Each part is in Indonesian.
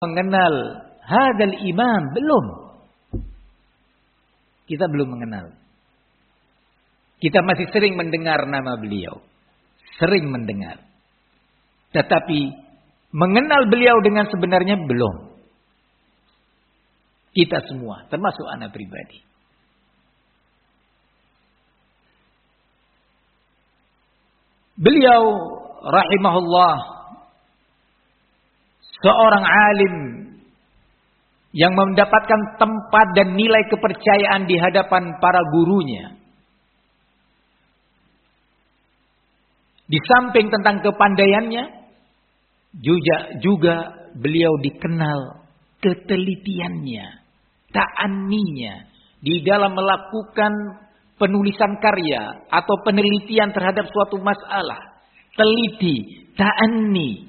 mengenal hadal imam, belum. Kita belum mengenal. Kita masih sering mendengar nama beliau. Sering mendengar. Tetapi mengenal beliau dengan sebenarnya belum. Kita semua, termasuk anak pribadi. Beliau rahimahullah seorang alim yang mendapatkan tempat dan nilai kepercayaan di hadapan para gurunya. Di samping tentang kepandaiannya, juga beliau dikenal ketelitiannya, ta'anninya di dalam melakukan penulisan karya atau penelitian terhadap suatu masalah. Teliti, ta'anni.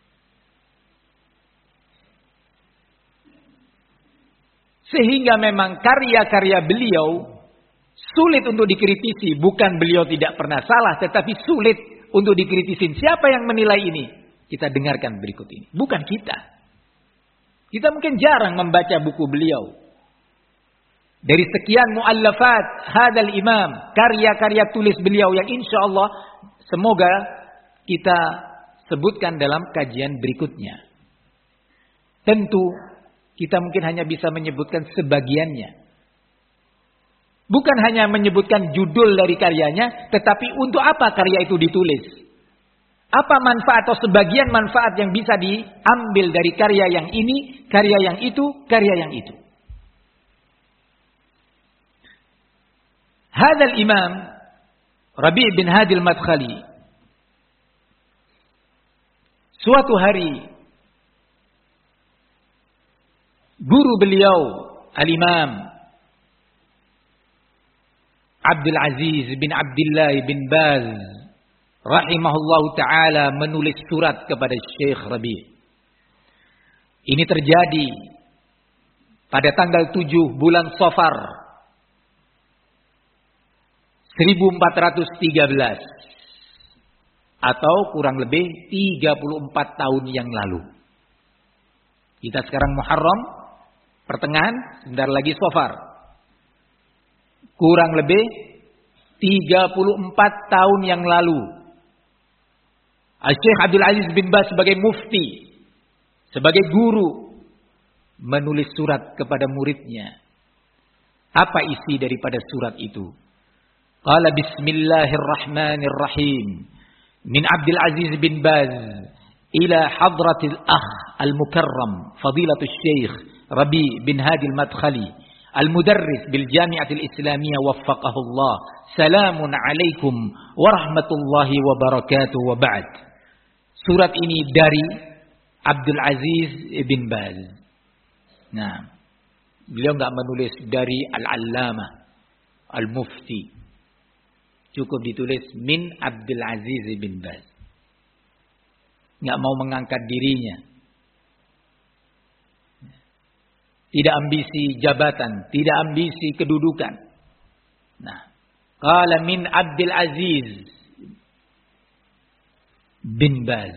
Sehingga memang karya-karya beliau sulit untuk dikritisi. Bukan beliau tidak pernah salah, tetapi sulit untuk dikritisi. Siapa yang menilai ini? Kita dengarkan berikut ini. Bukan kita. Kita mungkin jarang membaca buku beliau. Dari sekian muallafat hadal imam, karya-karya tulis beliau yang insya Allah semoga kita sebutkan dalam kajian berikutnya. Tentu kita mungkin hanya bisa menyebutkan sebagiannya. Bukan hanya menyebutkan judul dari karyanya, tetapi untuk apa karya itu ditulis. Apa manfaat atau sebagian manfaat yang bisa diambil dari karya yang ini, karya yang itu, karya yang itu. Hadal imam Rabi' bin Hadi al-Madkhali suatu hari guru beliau al-imam Abdul Aziz bin Abdullah bin Baz rahimahullahu ta'ala menulis surat kepada Syekh Rabi'. Ini terjadi pada tanggal 7 bulan Safar 1413 atau kurang lebih 34 tahun yang lalu. Kita sekarang Muharram, pertengahan, sebentar lagi Safar. Kurang lebih 34 tahun yang lalu. Syekh Abdul Aziz bin Baz sebagai mufti, sebagai guru, menulis surat kepada muridnya. Apa isi daripada surat itu? Qala bismillahirrahmanirrahim. Min Abdul Aziz bin Baz ila hadratil akh al-mukarram fadilatul Syekh Rabi' bin Hadi al-Madkhali al-mudarris bil Jami'atil Islamiyah waffaqahullah. Salamun alaikum warahmatullahi wabarakatuh wa ba'd. Surat ini dari Abdul Aziz bin Baz. Nah, beliau enggak menulis dari al-allamah, al-mufti. Cukup ditulis min Abdul Aziz bin Baz. Enggak mau mengangkat dirinya. Tidak ambisi jabatan, tidak ambisi kedudukan. Nah, qala min Abdul Aziz bin Baz.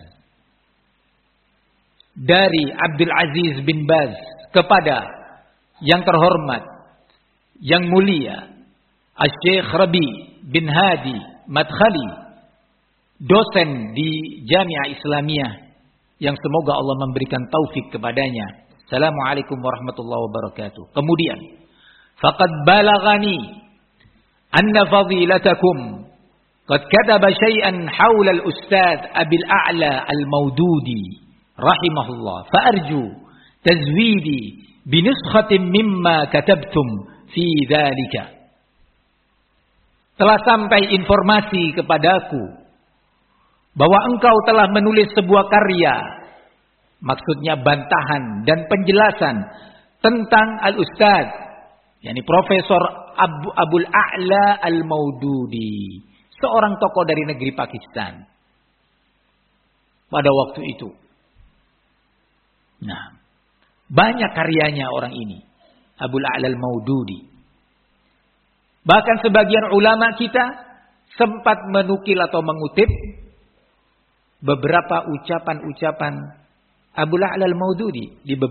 Dari Abdul Aziz bin Baz kepada yang terhormat, yang mulia, Syekh Rabi' bin Hadi Madkhali, dosen di Jami'ah Islamiyah yang semoga Allah memberikan taufik kepadanya. Assalamualaikum warahmatullahi wabarakatuh. Kemudian, faqad balaghani anna fadilatakum qad kataba syai'an haula al-ustadz Abil A'la al-Maududi rahimahullah fa arju tazwidi bi nuskhatin mimma katabtum fi dzalika. Telah sampai informasi kepadaku bahwa engkau telah menulis sebuah karya, maksudnya bantahan dan penjelasan tentang Al-Ustadz, yakni Profesor Abul A'la Al-Maududi, seorang tokoh dari negeri Pakistan pada waktu itu. Nah, banyak karyanya orang ini, Abul A'la Al-Maududi. Bahkan sebagian ulama kita sempat menukil atau mengutip beberapa ucapan-ucapan Abu La'la al-Maududi di